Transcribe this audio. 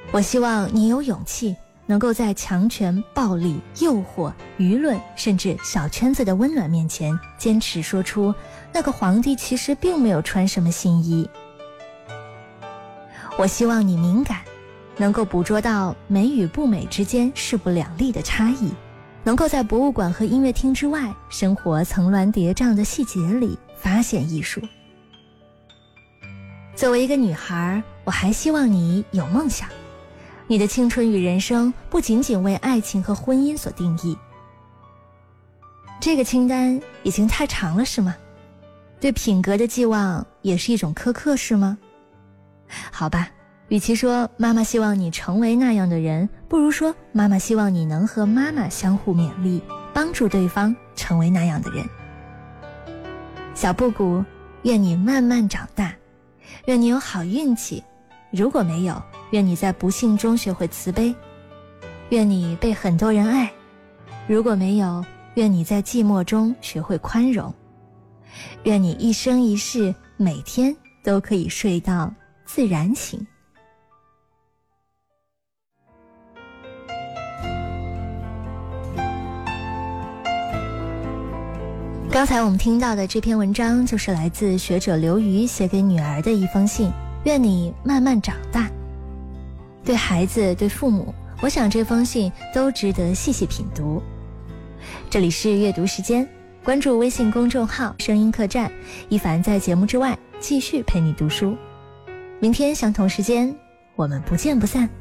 我希望你有勇气，能够在强权、暴力、诱惑、舆论甚至小圈子的温暖面前，坚持说出那个皇帝其实并没有穿什么新衣。我希望你敏感，能够捕捉到美与不美之间势不两立的差异，能够在博物馆和音乐厅之外，生活层峦叠嶂的细节里发现艺术。作为一个女孩，我还希望你有梦想，你的青春与人生不仅仅为爱情和婚姻所定义。这个清单已经太长了是吗？对品格的寄望也是一种苛刻是吗？好吧，与其说妈妈希望你成为那样的人，不如说妈妈希望你能和妈妈相互勉励，帮助对方成为那样的人。小布谷，愿你慢慢长大，愿你有好运气，如果没有，愿你在不幸中学会慈悲，愿你被很多人爱，如果没有，愿你在寂寞中学会宽容，愿你一生一世每天都可以睡到自然醒。刚才我们听到的这篇文章就是来自学者刘瑜写给女儿的一封信，愿你慢慢长大。对孩子，对父母，我想这封信都值得细细品读。这里是阅读时间，关注微信公众号声音客栈，一凡在节目之外继续陪你读书。明天相同时间，我们不见不散。